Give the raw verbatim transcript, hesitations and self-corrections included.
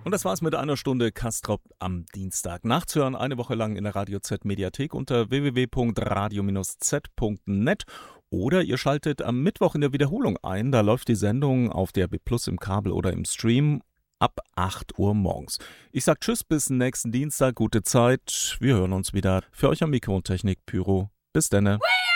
Und das war's mit einer Stunde Castrop am Dienstag. Nachzuhören eine Woche lang in der Radio Z Mediathek unter w w w punkt radio Bindestrich z punkt net. Oder ihr schaltet am Mittwoch in der Wiederholung ein. Da läuft die Sendung auf D A B Plus im Kabel oder im Stream ab acht Uhr morgens. Ich sag Tschüss, bis nächsten Dienstag. Gute Zeit. Wir hören uns wieder. Für euch am Mikro und Technik Pyro. Bis denne.